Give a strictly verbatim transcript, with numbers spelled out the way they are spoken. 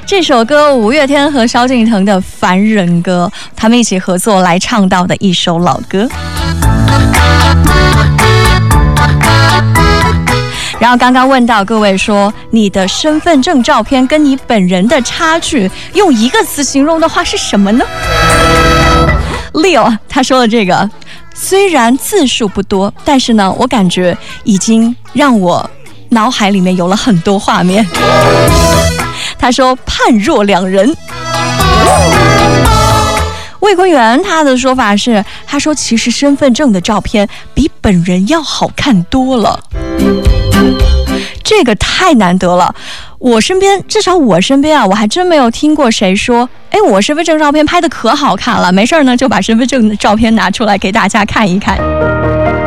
这首歌五月天和萧敬腾的《凡人歌》，他们一起合作来唱到的一首老歌。然后刚刚问到各位说，你的身份证照片跟你本人的差距，用一个词形容的话是什么呢？ Leo 他说了这个，虽然字数不多，但是呢，我感觉已经让我脑海里面有了很多画面。他说判若两人。魏坤元他的说法是，他说其实身份证的照片比本人要好看多了。这个太难得了，我身边至少我身边啊，我还真没有听过谁说，哎，我身份证照片拍得可好看了，没事呢就把身份证的照片拿出来给大家看一看。